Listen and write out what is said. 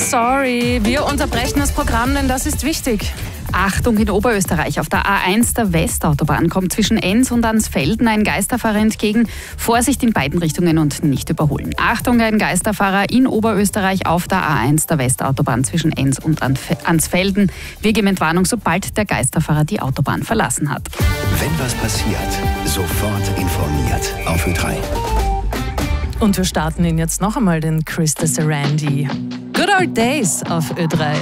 sorry. Wir unterbrechen das Programm, denn das ist wichtig. Achtung, in Oberösterreich. Auf der A1 der Westautobahn kommt zwischen Enns und Ansfelden ein Geisterfahrer entgegen. Vorsicht in beiden Richtungen und nicht überholen. Achtung, ein Geisterfahrer in Oberösterreich auf der A1 der Westautobahn zwischen Enns und Ansfelden. Wir geben Entwarnung, sobald der Geisterfahrer die Autobahn verlassen hat. Wenn was passiert, sofort informiert auf Ö3. Und wir starten ihn jetzt noch einmal, den Chris de Sarandi. Good Old Days auf Ö3.